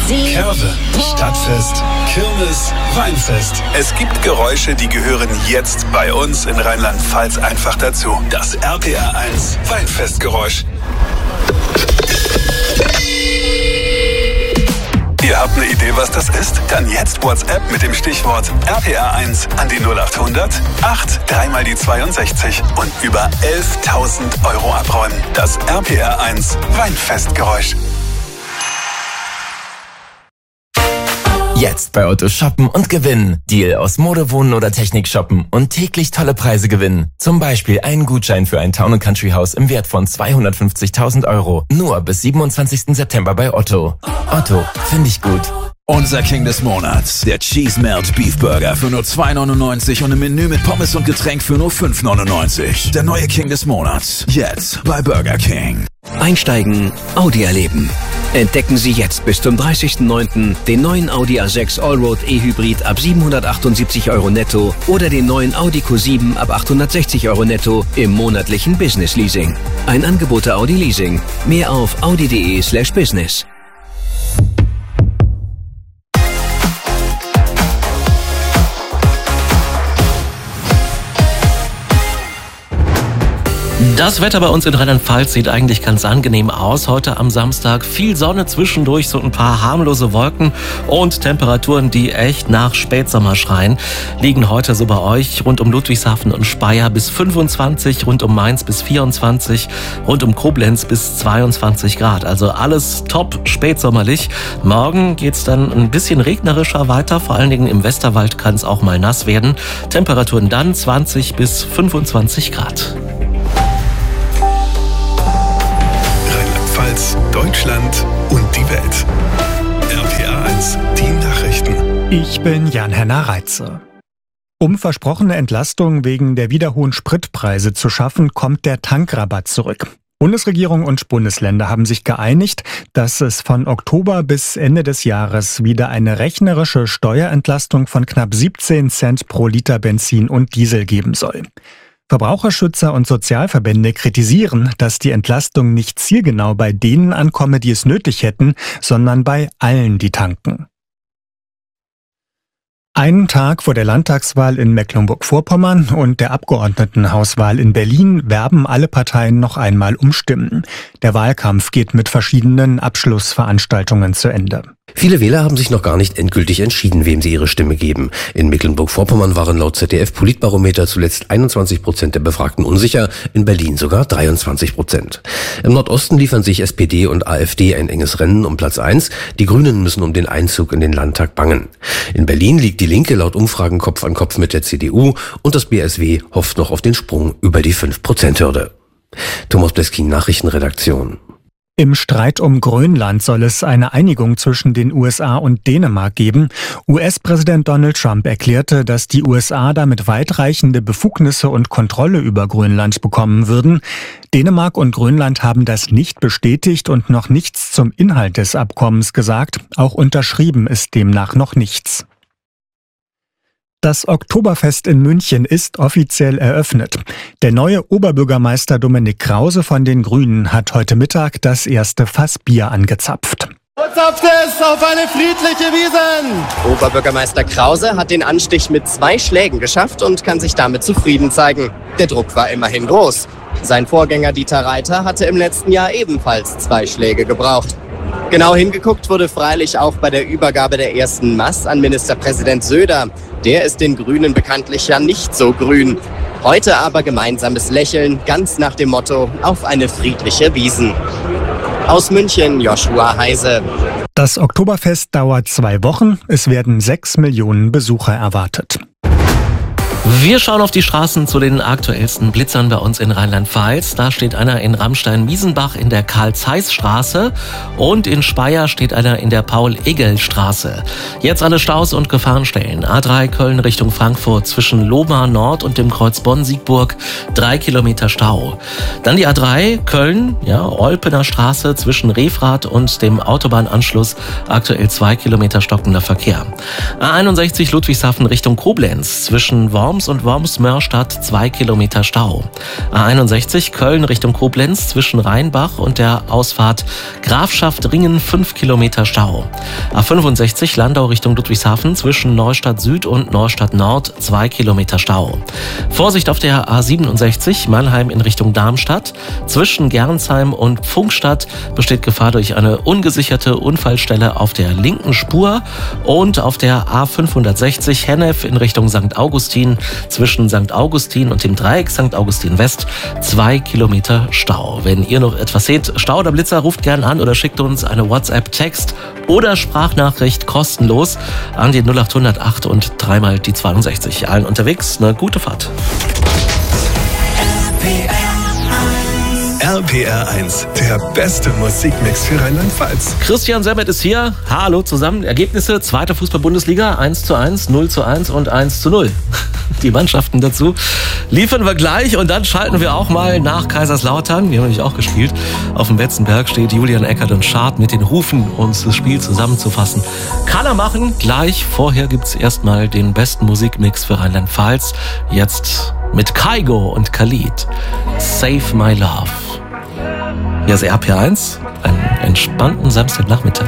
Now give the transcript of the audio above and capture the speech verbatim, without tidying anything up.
Curve, Stadtfest, Kirmes, Weinfest. Es gibt Geräusche, die gehören jetzt bei uns in Rheinland-Pfalz einfach dazu. Das R P R eins Weinfestgeräusch. Ihr habt eine Idee, was das ist? Dann jetzt WhatsApp mit dem Stichwort R P R eins an die null acht hundert acht drei mal die zweiundsechzig und über elftausend Euro abräumen. Das R P R eins Weinfestgeräusch. Jetzt bei Otto shoppen und gewinnen. Deal aus Mode, Wohnen oder Technik shoppen und täglich tolle Preise gewinnen. Zum Beispiel einen Gutschein für ein Town und Country Haus im Wert von zweihundertfünfzigtausend Euro. Nur bis siebenundzwanzigsten September bei Otto. Otto, finde ich gut. Unser King des Monats, der Cheese Melt Beef Burger für nur zwei neunundneunzig und ein Menü mit Pommes und Getränk für nur fünf neunundneunzig. Der neue King des Monats, jetzt bei Burger King. Einsteigen, Audi erleben. Entdecken Sie jetzt bis zum dreißigsten neunten den neuen Audi A sechs Allroad E-Hybrid ab siebenhundertachtundsiebzig Euro netto oder den neuen Audi Q sieben ab achthundertsechzig Euro netto im monatlichen Business Leasing. Ein Angebot der Audi Leasing. Mehr auf audi.de slash business. Das Wetter bei uns in Rheinland-Pfalz sieht eigentlich ganz angenehm aus. Heute am Samstag viel Sonne, zwischendurch so ein paar harmlose Wolken und Temperaturen, die echt nach Spätsommer schreien, liegen heute so bei euch rund um Ludwigshafen und Speyer bis fünfundzwanzig, rund um Mainz bis vierundzwanzig, rund um Koblenz bis zweiundzwanzig Grad. Also alles top spätsommerlich. Morgen geht's dann ein bisschen regnerischer weiter, vor allen Dingen im Westerwald kann es auch mal nass werden. Temperaturen dann zwanzig bis fünfundzwanzig Grad. Deutschland und die Welt. R P R eins, die Nachrichten. Ich bin Jan-Henner Reitze. Um versprochene Entlastung wegen der wieder hohen Spritpreise zu schaffen, kommt der Tankrabatt zurück. Bundesregierung und Bundesländer haben sich geeinigt, dass es von Oktober bis Ende des Jahres wieder eine rechnerische Steuerentlastung von knapp siebzehn Cent pro Liter Benzin und Diesel geben soll. Verbraucherschützer und Sozialverbände kritisieren, dass die Entlastung nicht zielgenau bei denen ankomme, die es nötig hätten, sondern bei allen, die tanken. Einen Tag vor der Landtagswahl in Mecklenburg-Vorpommern und der Abgeordnetenhauswahl in Berlin werben alle Parteien noch einmal um Stimmen. Der Wahlkampf geht mit verschiedenen Abschlussveranstaltungen zu Ende. Viele Wähler haben sich noch gar nicht endgültig entschieden, wem sie ihre Stimme geben. In Mecklenburg-Vorpommern waren laut Z D F-Politbarometer zuletzt einundzwanzig Prozent der Befragten unsicher, in Berlin sogar dreiundzwanzig Prozent. Im Nordosten liefern sich S P D und AfD ein enges Rennen um Platz eins. Die Grünen müssen um den Einzug in den Landtag bangen. In Berlin liegt die Linke laut Umfragen Kopf an Kopf mit der C D U und das B S W hofft noch auf den Sprung über die fünf Prozent Hürde. Thomas Bleskin, Nachrichtenredaktion. Im Streit um Grönland soll es eine Einigung zwischen den U S A und Dänemark geben. U S-Präsident Donald Trump erklärte, dass die U S A damit weitreichende Befugnisse und Kontrolle über Grönland bekommen würden. Dänemark und Grönland haben das nicht bestätigt und noch nichts zum Inhalt des Abkommens gesagt. Auch unterschrieben ist demnach noch nichts. Das Oktoberfest in München ist offiziell eröffnet. Der neue Oberbürgermeister Dominik Krause von den Grünen hat heute Mittag das erste Fass Bier angezapft. Zapft es auf eine friedliche Wiesn! Oberbürgermeister Krause hat den Anstich mit zwei Schlägen geschafft und kann sich damit zufrieden zeigen. Der Druck war immerhin groß. Sein Vorgänger Dieter Reiter hatte im letzten Jahr ebenfalls zwei Schläge gebraucht. Genau hingeguckt wurde freilich auch bei der Übergabe der ersten Maß an Ministerpräsident Söder. Der ist den Grünen bekanntlich ja nicht so grün. Heute aber gemeinsames Lächeln, ganz nach dem Motto, auf eine friedliche Wiesn. Aus München, Joshua Heise. Das Oktoberfest dauert zwei Wochen. Es werden sechs Millionen Besucher erwartet. Wir schauen auf die Straßen zu den aktuellsten Blitzern bei uns in Rheinland-Pfalz. Da steht einer in Ramstein-Miesenbach in der Karl-Zeiss-Straße und in Speyer steht einer in der Paul-Egel-Straße. Jetzt alle Staus und Gefahrenstellen. A drei Köln Richtung Frankfurt zwischen Lohmar Nord und dem Kreuz Bonn-Siegburg. Drei Kilometer Stau. Dann die A drei Köln, ja, Olpener Straße zwischen Refrath und dem Autobahnanschluss. Aktuell zwei Kilometer stockender Verkehr. A einundsechzig Ludwigshafen Richtung Koblenz zwischen Worms Worms und Worms-Mörstadt zwei Kilometer Stau. A einundsechzig Köln Richtung Koblenz zwischen Rheinbach und der Ausfahrt Grafschaft Ringen fünf Kilometer Stau. A fünfundsechzig Landau Richtung Ludwigshafen zwischen Neustadt Süd und Neustadt Nord zwei Kilometer Stau. Vorsicht auf der A siebenundsechzig Mannheim in Richtung Darmstadt. Zwischen Gernsheim und Pfungstadt besteht Gefahr durch eine ungesicherte Unfallstelle auf der linken Spur. Und auf der A fünfhundertsechzig Hennef in Richtung Sankt Augustin zwischen Sankt Augustin und dem Dreieck Sankt Augustin West zwei Kilometer Stau. Wenn ihr noch etwas seht, Stau oder Blitzer, ruft gern an oder schickt uns eine WhatsApp-Text oder Sprachnachricht kostenlos an die null acht null acht und dreimal die zweiundsechzig. Allen unterwegs eine gute Fahrt. R P R eins, der beste Musikmix für Rheinland-Pfalz. Christian Sermet ist hier. Hallo zusammen. Ergebnisse: zweite Fußball-Bundesliga, eins zu eins, null zu eins und eins zu null. Die Mannschaften dazu liefern wir gleich und dann schalten wir auch mal nach Kaiserslautern. Wir haben nämlich auch gespielt. Auf dem Betzenberg steht Julian Eckert und Schad mit den Rufen, uns das Spiel zusammenzufassen. Kann er machen. Gleich. Vorher gibt's erstmal den besten Musikmix für Rheinland-Pfalz. Jetzt mit Kaigo und Khalid. Save My Love. Hier ist R P R eins, einen entspannten Samstagnachmittag.